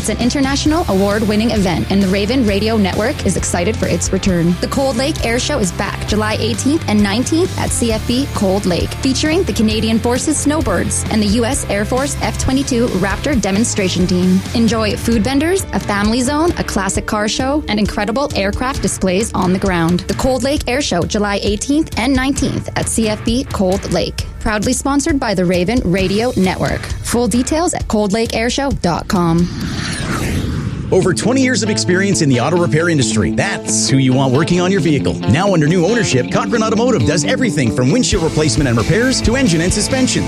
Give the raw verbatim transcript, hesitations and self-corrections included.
It's an international award-winning event, and the Raven Radio Network is excited for its return. The Cold Lake Air Show is back July eighteenth and nineteenth at C F B Cold Lake, featuring the Canadian Forces Snowbirds and the U S Air Force F twenty-two Raptor demonstration team. Enjoy food vendors, a family zone, a classic car show, and incredible aircraft displays on the ground. The Cold Lake Air Show, July eighteenth and nineteenth at C F B Cold Lake. Proudly sponsored by the Raven Radio Network. Full details at cold lake air show dot com. Over twenty years of experience in the auto repair industry. That's who you want working on your vehicle. Now under new ownership, Cochran Automotive does everything from windshield replacement and repairs to engine and suspension.